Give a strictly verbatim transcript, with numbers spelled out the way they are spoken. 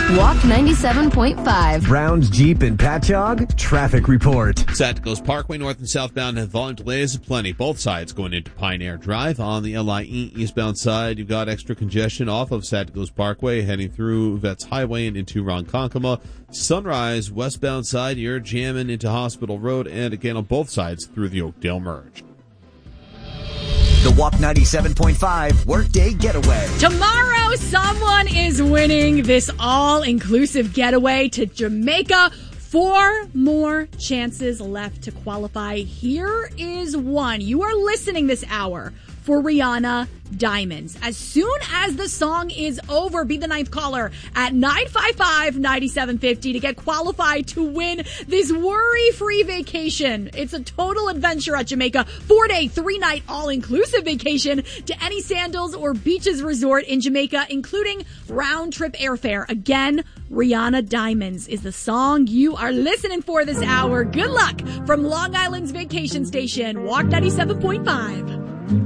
Walk ninety-seven point five. Brown's Jeep and Patchogue traffic report. Santikos Parkway north and southbound have volume delays plenty. Both sides going into Pioneer Drive. On the L I E eastbound side, you've got extra congestion off of Santikos Parkway heading through Vets Highway and into Ronkonkoma. Sunrise westbound side, you're jamming into Hospital Road, and again on both sides through the Oakdale Merge. The Walk ninety-seven point five Workday Getaway. Tomorrow, someone is winning this all-inclusive getaway to Jamaica. Four more chances left to qualify. Here is one. You are listening this hour for Rihanna Diamonds. As soon as the song is over, be the ninth caller at nine five five, nine seven five zero to get qualified to win this worry-free vacation. It's a total adventure at Jamaica. Four-day, three-night, all-inclusive vacation to any Sandals or Beaches resort in Jamaica, including round-trip airfare. Again, Rihanna Diamonds is the song you are listening for this hour. Good luck from Long Island's vacation station, Walk ninety-seven point five.